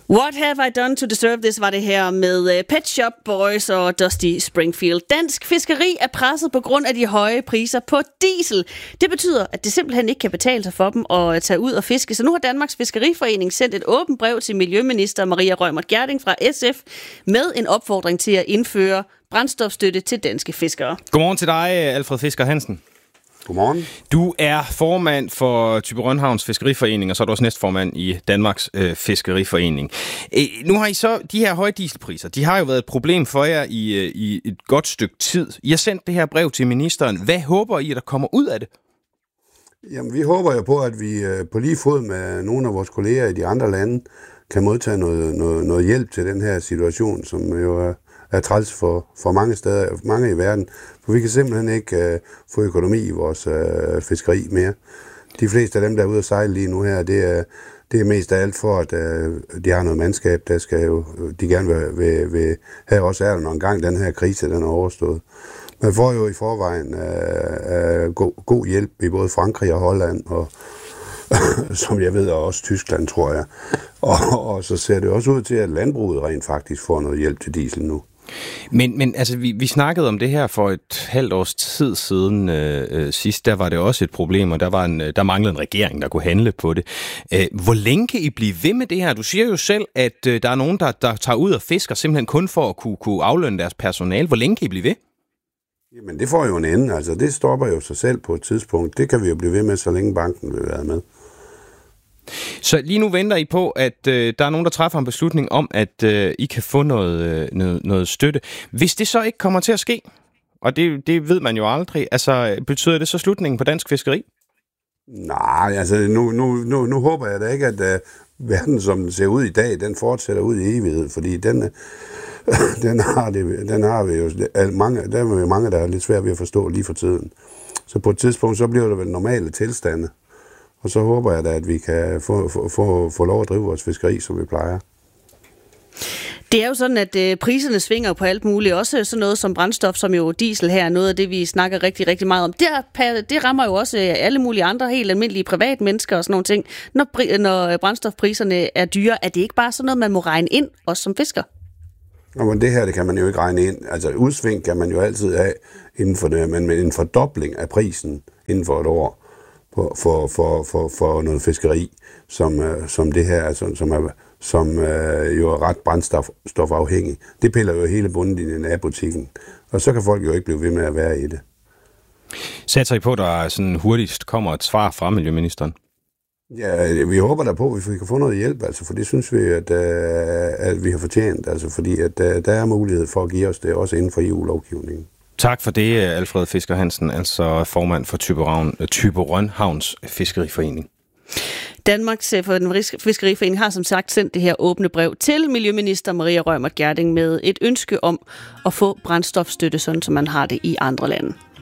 What have I done to deserve this, var det her med Pet Shop Boys og Dusty Springfield. Dansk fiskeri er presset på grund af de høje priser på diesel. Det betyder, at det simpelthen ikke kan betale sig for dem at tage ud og fiske. Så nu har Danmarks Fiskeriforening sendt et åbent brev til Miljøminister Maria Reumert Gjerding fra SF med en opfordring til at indføre brændstofstøtte til danske fiskere. Godmorgen til dig, Alfred Fisker Hansen. Godmorgen. Du er formand for Thyborøn-Havns Fiskeriforening, og så er du også næstformand i Danmarks Fiskeriforening. Nu har I så de her høje dieselpriser. De har jo været et problem for jer i et godt stykke tid. I har sendt det her brev til ministeren. Hvad håber I, at der kommer ud af det? Jamen, vi håber jo på, at vi på lige fod med nogle af vores kolleger i de andre lande kan modtage noget hjælp til den her situation, som jo er træls for mange steder, mange i verden. For vi kan simpelthen ikke få økonomi i vores fiskeri mere. De fleste af dem, der er ude at sejle lige nu her, det er mest af alt for, at de har noget mandskab, der skal jo, de gerne vil have også er der, når engang den her krise den er overstået. Man får jo i forvejen god hjælp i både Frankrig og Holland, og som jeg ved, og også Tyskland, tror jeg. Og så ser det også ud til, at landbruget rent faktisk får noget hjælp til diesel nu. Men altså, vi snakkede om det her for et halvt års tid siden sidst. Der var det også et problem, og der manglede en regering, der kunne handle på det. Hvor længe kan I blive ved med det her? Du siger jo selv, at der er nogen, der tager ud og fisker simpelthen kun for at kunne aflønne deres personale. Hvor længe kan I blive ved? Jamen, det får jo en ende. Altså, det stopper jo sig selv på et tidspunkt. Det kan vi jo blive ved med, så længe banken vil være med. Så lige nu venter I på, at der er nogen, der træffer en beslutning om, at I kan få noget støtte. Hvis det så ikke kommer til at ske, og det ved man jo aldrig, altså betyder det så slutningen på dansk fiskeri? Nej, altså nu håber jeg da ikke, at verden, som den ser ud i dag, den fortsætter ud i evighed, fordi den har vi jo mange, der er lidt svært ved at forstå lige for tiden. Så på et tidspunkt, så bliver det vel normale tilstande. Og så håber jeg da, at vi kan få lov at drive vores fiskeri, som vi plejer. Det er jo sådan, at priserne svinger på alt muligt. Også sådan noget som brændstof, som jo diesel her, noget af det, vi snakker rigtig, rigtig meget om. Det rammer jo også alle mulige andre helt almindelige privatmennesker og sådan nogle ting. Når brændstofpriserne er dyre, er det ikke bare sådan noget, man må regne ind, også som fisker? Men det her, det kan man jo ikke regne ind. Altså udsving kan man jo altid have inden for det, men en fordobling af prisen inden for et år for noget fiskeri, som det her, altså, som jo er ret brændstofafhængig. Det piller jo hele bundlinjen af butikken, og så kan folk jo ikke blive ved med at være i det. Satser I på, at der sådan hurtigst kommer et svar fra Miljøministeren? Ja, vi håber da på, at vi kan få noget hjælp, altså, for det synes vi, at vi har fortjent, altså, fordi at der er mulighed for at give os det, også inden for EU-lovgivningen. Tak for det, Alfred Fisker Hansen, altså formand for Thyborøn-Havns Fiskeriforening. Danmarks Fiskeriforening har som sagt sendt det her åbne brev til Miljøminister Maria Reumert Gjerding med et ønske om at få brændstofstøtte, sådan som man har det i andre lande.